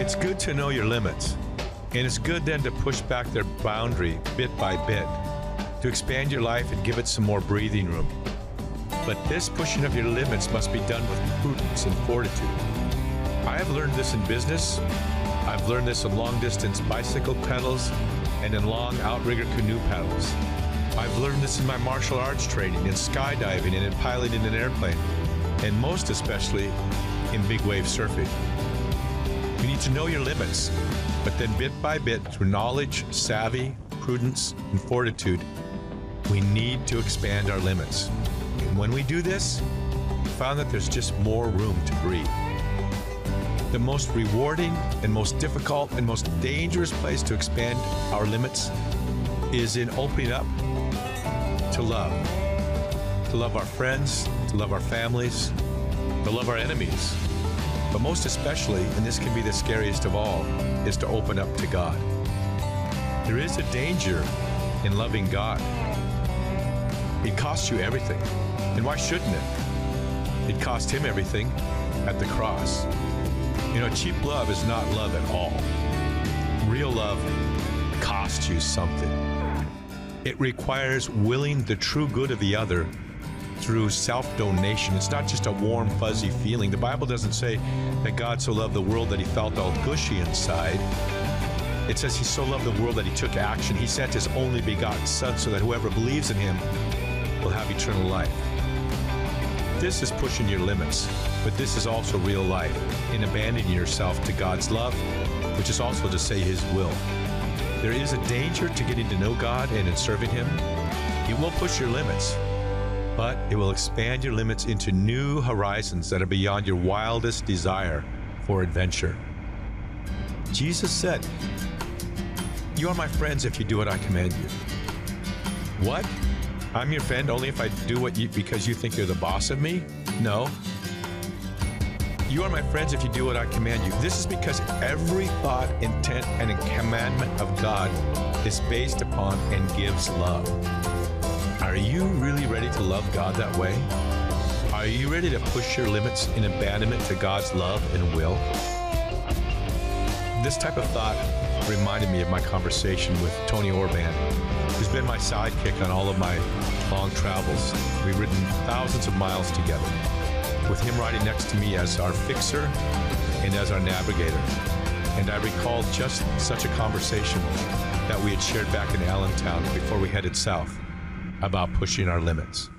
It's good to know your limits, and it's good then to push back their boundary bit by bit, to expand your life and give it some more breathing room. But this pushing of your limits must be done with prudence and fortitude. I have learned this in business. I've learned this in long-distance bicycle pedals and in long outrigger canoe paddles. I've learned this in my martial arts training, in skydiving, and in piloting an airplane, and most especially in big wave surfing. You need to know your limits, but then bit by bit, through knowledge, savvy, prudence, and fortitude, we need to expand our limits. And when we do this, we found that there's just more room to breathe. The most rewarding and most difficult and most dangerous place to expand our limits is in opening up to love. To love our friends, to love our families, to love our enemies. But most especially, and this can be the scariest of all, is to open up to God. There is a danger in loving God. It costs you everything. And why shouldn't it? It cost him everything at the cross. You know, cheap love is not love at all. Real love costs you something. It requires willing the true good of the other through self-donation. It's not just a warm, fuzzy feeling. The Bible doesn't say that God so loved the world that he felt all gushy inside. It says he so loved the world that he took action. He sent his only begotten Son so that whoever believes in him will have eternal life. This is pushing your limits, but this is also real life in abandoning yourself to God's love, which is also to say his will. There is a danger to getting to know God and in serving him. It will push your limits, but it will expand your limits into new horizons that are beyond your wildest desire for adventure. Jesus said, "You are my friends if you do what I command you." What? I'm your friend only if I do because you think you're the boss of me? No. You are my friends if you do what I command you. This is because every thought, intent, and commandment of God is based upon and gives love. Are you really ready to love God that way? Are you ready to push your limits in abandonment to God's love and will? This type of thought reminded me of my conversation with Tony Orban, who's been my sidekick on all of my long travels. We've ridden thousands of miles together, with him riding next to me as our fixer and as our navigator. And I recalled just such a conversation that we had shared back in Allentown before we headed south about pushing our limits.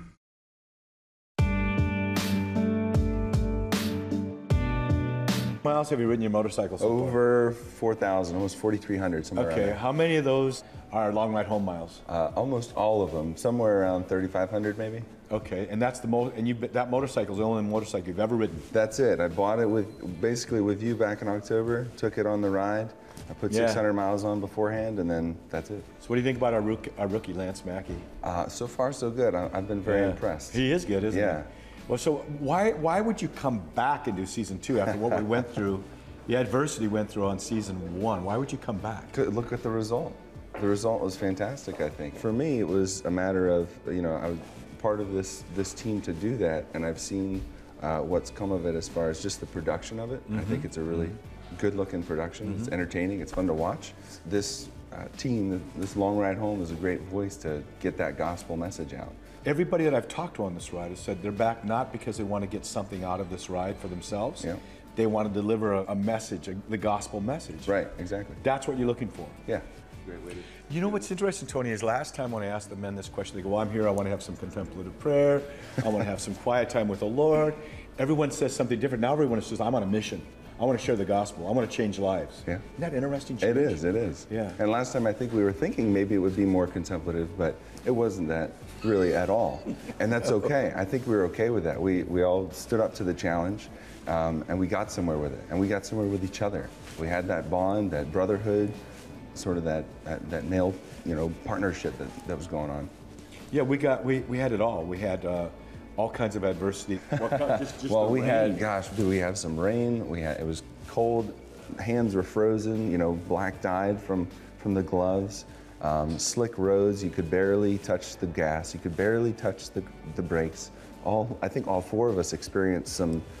How miles have you ridden your motorcycle so far? Over 4,000, almost 4,300, somewhere around Okay, there. how many of those are long ride home miles? Almost all of them, somewhere around 3,500 maybe. Okay, and that's the that motorcycle is the only motorcycle you've ever ridden? That's it. I bought it basically with you back in October, took it on the ride. I put 600 miles on beforehand, and then that's it. So what do you think about our rookie Lance Mackey? So far, so good. I've been very impressed. He is good, isn't he? Yeah. Well, so why would you come back and do season 2 after what we went through, the adversity we went through on season 1? Why would you come back? To look at the result. The result was fantastic, I think. For me, it was a matter of, you know, I was part of this team to do that, and I've seen what's come of it as far as just the production of it. I think it's a really good-looking production. It's entertaining. It's fun to watch. This team, this long ride home, is a great voice to get that gospel message out. Everybody that I've talked to on this ride has said they're back not because they want to get something out of this ride for themselves. Yeah. They want to deliver a message, the gospel message. Right, exactly. That's what you're looking for. Yeah. Great way to... You know what's interesting, Tony, is last time when I asked the men this question, they go, well, I'm here, I want to have some contemplative prayer, I want to have some quiet time with the Lord. Everyone says something different. Now everyone says, I'm on a mission. I want to share the gospel. I want to change lives. Yeah. Isn't that interesting? It is, it is. Yeah. And last time I think we were thinking maybe it would be more contemplative, but it wasn't that really at all. And that's okay. I think we were okay with that. We all stood up to the challenge, and we got somewhere with it. And we got somewhere with each other. We had that bond, that brotherhood, sort of that male, partnership that was going on. Yeah, we had it all. We had all kinds of adversity. Just well, we rain. had, gosh, did we have some rain? It was cold, hands were frozen, black dyed from the gloves. Slick roads, you could barely touch the gas, you could barely touch the brakes. I think all 4 of us experienced some